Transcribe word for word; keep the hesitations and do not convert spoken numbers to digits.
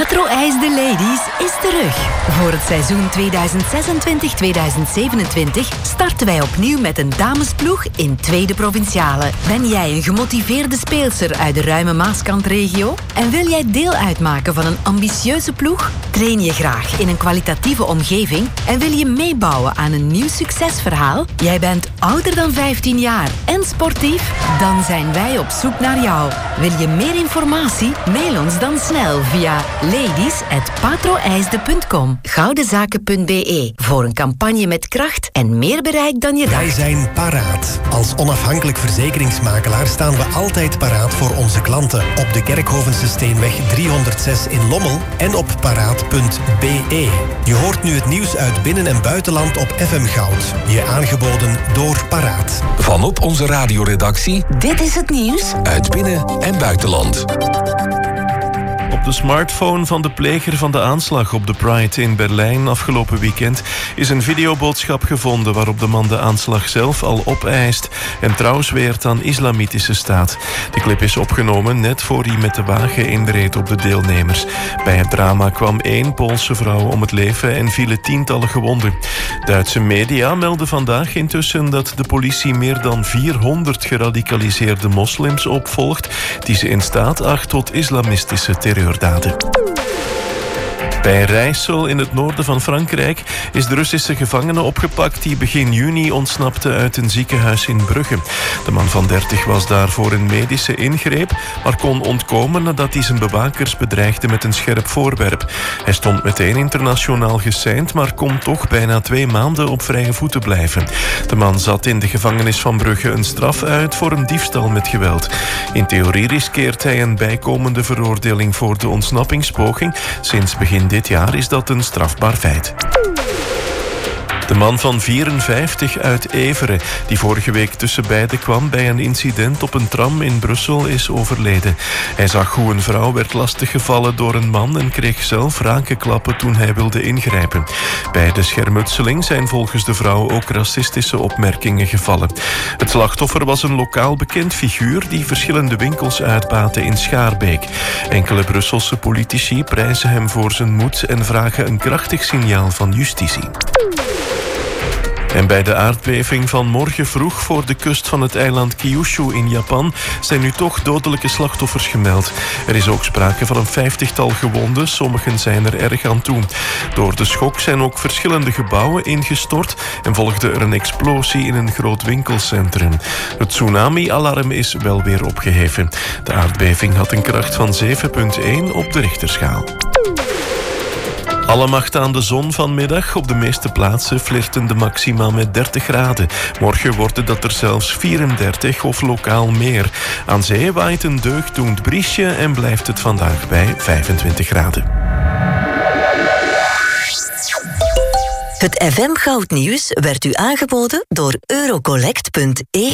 Patro-ijs de Ladies is terug. Voor het seizoen tweeduizend zesentwintig tweeduizend zevenentwintig starten wij opnieuw met een damesploeg in tweede provinciale. Ben jij een gemotiveerde speelster uit de ruime Maaskantregio? En wil jij deel uitmaken van een ambitieuze ploeg? Train je graag in een kwalitatieve omgeving en wil je meebouwen aan een nieuw succesverhaal? Jij bent ouder dan vijftien jaar en sportief? Dan zijn wij op zoek naar jou. Wil je meer informatie? Mail ons dan snel via ladies at patroijsde punt com. goudenzaken punt b e voor een campagne met kracht en meer bereik dan je dacht. Wij zijn paraat. Als onafhankelijk verzekeringsmakelaar staan we altijd paraat voor onze klanten. Op de Kerkhovense Steenweg driehonderdzes in Lommel en op paraat punt b e. Je hoort nu het nieuws uit binnen- en buitenland op F M Goud. Je aangeboden door Paraat. Vanop onze radioredactie. Dit is het nieuws Uit binnen- en buitenland. Op de smartphone van de pleger van de aanslag op de Pride in Berlijn afgelopen weekend is een videoboodschap gevonden waarop de man de aanslag zelf al opeist en trouw zweert aan islamitische staat. De clip is opgenomen net voor hij met de wagen inreed op de deelnemers. Bij het drama kwam één Poolse vrouw om het leven en vielen tientallen gewonden. Duitse media melden vandaag intussen dat de politie meer dan vierhonderd geradicaliseerde moslims opvolgt die ze in staat acht tot islamistische terreurdaden. Bij Rijssel in het noorden van Frankrijk is de Russische gevangene opgepakt die begin juni ontsnapte uit een ziekenhuis in Brugge. De man van dertig was daar voor een medische ingreep, maar kon ontkomen nadat hij zijn bewakers bedreigde met een scherp voorwerp. Hij stond meteen internationaal geseind, maar kon toch bijna twee maanden op vrije voeten blijven. De man zat in de gevangenis van Brugge een straf uit voor een diefstal met geweld. In theorie riskeert hij een bijkomende veroordeling voor de ontsnappingspoging. Sinds begin dit jaar is dat een strafbaar feit. De man van vierenvijftig uit Everen, die vorige week tussen beiden kwam bij een incident op een tram in Brussel, is overleden. Hij zag hoe een vrouw werd lastiggevallen door een man en kreeg zelf rakenklappen toen hij wilde ingrijpen. Bij de schermutseling zijn volgens de vrouw ook racistische opmerkingen gevallen. Het slachtoffer was een lokaal bekend figuur die verschillende winkels uitbaatte in Schaarbeek. Enkele Brusselse politici prijzen hem voor zijn moed en vragen een krachtig signaal van justitie. En bij de aardbeving van morgen vroeg voor de kust van het eiland Kyushu in Japan zijn nu toch dodelijke slachtoffers gemeld. Er is ook sprake van een vijftigtal gewonden, sommigen zijn er erg aan toe. Door de schok zijn ook verschillende gebouwen ingestort en volgde er een explosie in een groot winkelcentrum. Het tsunami-alarm is wel weer opgeheven. De aardbeving had een kracht van zeven komma één op de Richterschaal. Alle macht aan de zon vanmiddag. Op de meeste plaatsen flirten de maxima met dertig graden. Morgen worden dat er zelfs vierendertig of lokaal meer. Aan zee waait een deugddoend briesje en blijft het vandaag bij vijfentwintig graden. Het F M Goudnieuws werd u aangeboden door eurocollect punt e